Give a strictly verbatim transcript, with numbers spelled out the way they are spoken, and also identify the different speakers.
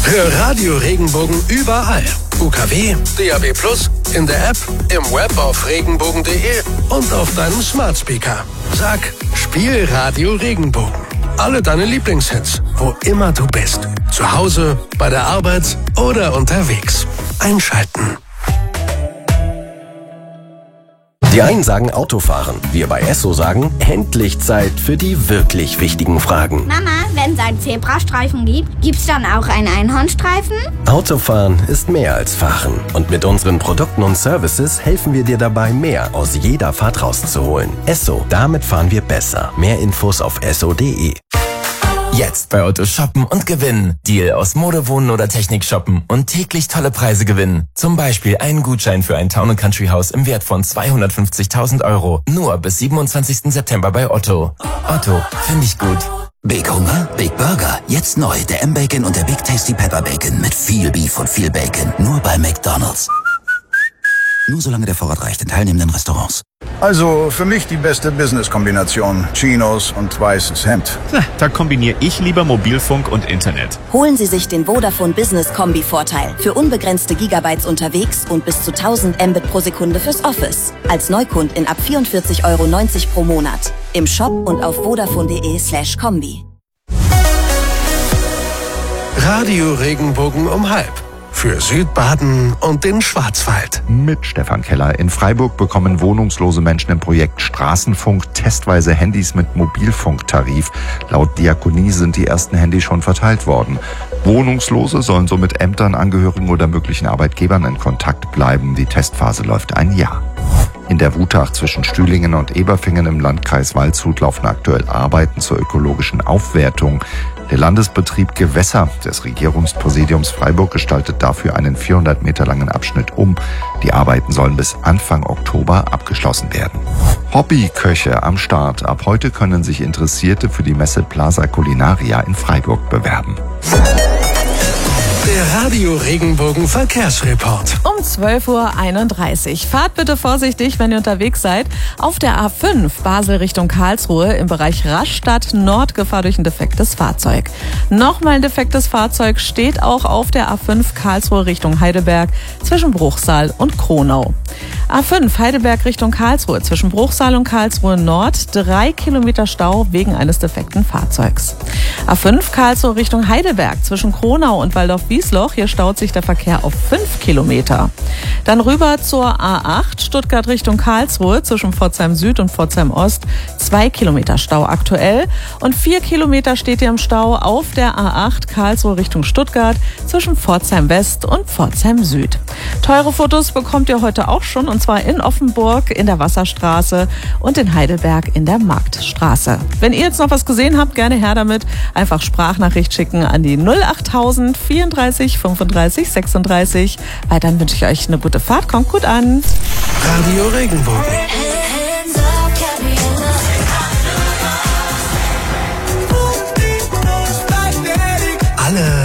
Speaker 1: Hör Radio Regenbogen überall. U K W, D A B plus, in der App, im Web auf regenbogen punkt de und auf deinem Smart Speaker. Sag, spiel Radio Regenbogen. Alle deine Lieblingshits, wo immer du bist. Zu Hause, bei der Arbeit oder unterwegs. Einschalten.
Speaker 2: Die einen sagen Autofahren, wir bei Esso sagen, endlich Zeit für die wirklich wichtigen Fragen.
Speaker 3: Mama, wenn es einen Zebrastreifen gibt, gibt's dann auch einen Einhornstreifen?
Speaker 2: Autofahren ist mehr als Fahren. Und mit unseren Produkten und Services helfen wir dir dabei, mehr aus jeder Fahrt rauszuholen. Esso, damit fahren wir besser. Mehr Infos auf esso punkt de.
Speaker 4: Jetzt bei Otto shoppen und gewinnen. Deal aus Mode, Wohnen oder Technik shoppen und täglich tolle Preise gewinnen. Zum Beispiel einen Gutschein für ein Town and Country Haus im Wert von zweihundertfünfzigtausend Euro. Nur bis siebenundzwanzigsten September bei Otto. Otto, finde ich gut.
Speaker 5: Big Hunger, Big Burger. Jetzt neu der M-Bacon und der Big Tasty Pepper Bacon mit viel Beef und viel Bacon. Nur bei McDonald's. Nur solange der Vorrat reicht in teilnehmenden Restaurants.
Speaker 6: Also für mich die beste Business-Kombination. Chinos und weißes Hemd.
Speaker 7: Da kombiniere ich lieber Mobilfunk und Internet.
Speaker 8: Holen Sie sich den Vodafone Business Kombi-Vorteil. Für unbegrenzte Gigabytes unterwegs und bis zu tausend Mbit pro Sekunde fürs Office. Als Neukundin ab vierundvierzig Euro neunzig pro Monat. Im Shop und auf vodafone punkt de slash kombi.
Speaker 1: Radio Regenbogen um halb. Für Südbaden und den Schwarzwald.
Speaker 9: Mit Stefan Keller. In Freiburg bekommen wohnungslose Menschen im Projekt Straßenfunk testweise Handys mit Mobilfunktarif. Laut Diakonie sind die ersten Handys schon verteilt worden. Wohnungslose sollen so mit Ämtern, Angehörigen oder möglichen Arbeitgebern in Kontakt bleiben. Die Testphase läuft ein Jahr. In der Wutach zwischen Stühlingen und Eberfingen im Landkreis Waldshut laufen aktuell Arbeiten zur ökologischen Aufwertung. Der Landesbetrieb Gewässer des Regierungspräsidiums Freiburg gestaltet dafür einen vierhundert Meter langen Abschnitt um. Die Arbeiten sollen bis Anfang Oktober abgeschlossen werden. Hobbyköche am Start. Ab heute können sich Interessierte für die Messe Plaza Culinaria in Freiburg bewerben.
Speaker 1: Der Radio Regenbogen Verkehrsreport.
Speaker 10: Um zwölf Uhr einunddreißig. Fahrt bitte vorsichtig, wenn ihr unterwegs seid. Auf der A fünf Basel Richtung Karlsruhe im Bereich Rastatt Nord Gefahr durch ein defektes Fahrzeug. Nochmal ein defektes Fahrzeug steht auch auf der A fünf Karlsruhe Richtung Heidelberg zwischen Bruchsal und Kronau. A fünf Heidelberg Richtung Karlsruhe zwischen Bruchsal und Karlsruhe Nord. Drei Kilometer Stau wegen eines defekten Fahrzeugs. A fünf Karlsruhe Richtung Heidelberg zwischen Kronau und Waldorf-Wiesloch. Hier staut sich der Verkehr auf fünf Kilometer. Dann rüber zur A acht Stuttgart Richtung Karlsruhe zwischen Pforzheim Süd und Pforzheim Ost. Zwei Kilometer Stau aktuell. Und vier Kilometer steht ihr im Stau auf der A acht Karlsruhe Richtung Stuttgart zwischen Pforzheim West und Pforzheim Süd. Teure Fotos bekommt ihr heute auch schon, und zwar in Offenburg in der Wasserstraße und in Heidelberg in der Marktstraße. Wenn ihr jetzt noch was gesehen habt, gerne her damit. Einfach Sprachnachricht schicken an die null achttausend vierunddreißig fünfunddreißig sechsunddreißig. Weiterhin wünsche ich euch eine gute Fahrt. Kommt gut an.
Speaker 1: Radio Regenbogen.